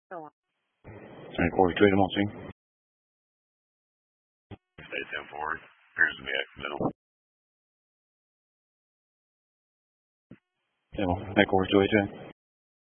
Alright, Corey, trade him on scene. Stay 10 forward. Appears to be X middle. Yeah, well, hey, Corey, 2HA.